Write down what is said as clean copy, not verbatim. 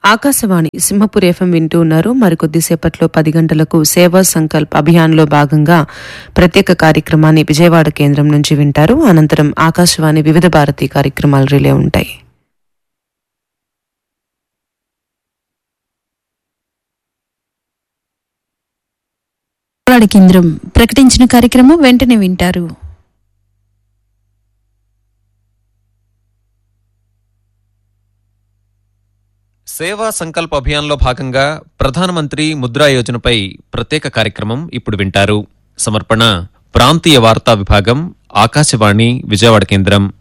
Akashvani Simhapur FM వింటూ ఉన్నారు. మరికొద్దిసేపట్లో 10 గంటలకు సేవా సంకల్ప్ అభియాన్లో భాగంగా ప్రత్యేక కార్యక్రమాన్ని విజయవాడ కేంద్రం నుంచి వింటారు. అనంతరం ఆకాశవాణి వివిధ భారతి కార్యక్రమాలు రిలే ఉంటాయి. కేంద్రం ప్రకటించిన కార్యక్రమం వెంటనే వింటారు. సేవా సంకల్ప్ అభియాన్లో భాగంగా ప్రధానమంత్రి ముద్రా యోజనపై ప్రత్యేక కార్యక్రమం ఇప్పుడు వింటారు. సమర్పణ ప్రాంతీయ వార్తా విభాగం, ఆకాశవాణి విజయవాడ కేంద్రం.